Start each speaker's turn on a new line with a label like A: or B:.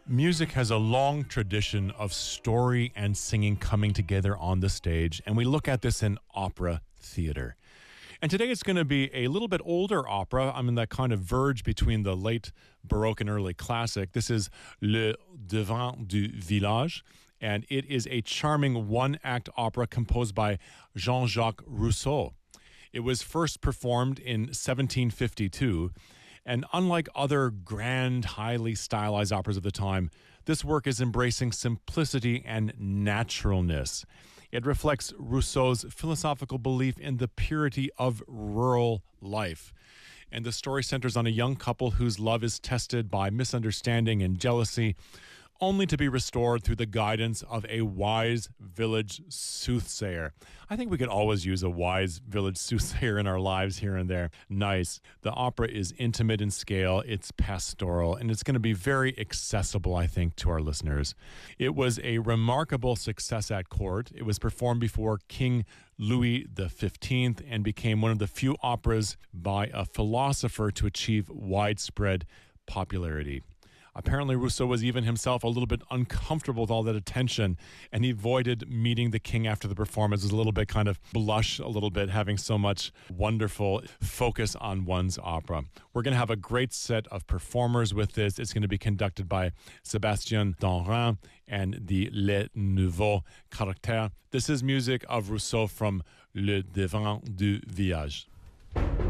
A: Music has a long tradition of story and singing coming together on the stage, and we look at this in opera theater. And today it's going to be a little bit older opera. I'm in that kind of verge between the late Baroque and early classic. This is Le Devin du Village, and it is a charming one-act opera composed by Jean-Jacques Rousseau. It was first performed in 1752, and unlike other grand, highly stylized operas of the time, this work is embracing simplicity and naturalness. It reflects Rousseau's philosophical belief in the purity of rural life. And the story centers on a young couple whose love is tested by misunderstanding and jealousy, only to be restored through the guidance of a wise village soothsayer. I think we could always use a wise village soothsayer in our lives here and there. Nice. The opera is intimate in scale, it's pastoral, and it's going to be very accessible, I think, to our listeners. It was a remarkable success at court. It was performed before King Louis XV and became one of the few operas by a philosopher to achieve widespread popularity. Apparently, Rousseau was even himself a little bit uncomfortable with all that attention, and he avoided meeting the king after the performance. It was a little bit kind of blush, a little bit, having so much wonderful focus on one's opera. We're going to have a great set of performers with this. It's going to be conducted by Sébastien Danrin and the Les Nouveaux Caractères. This is music of Rousseau from Le Devin du Village.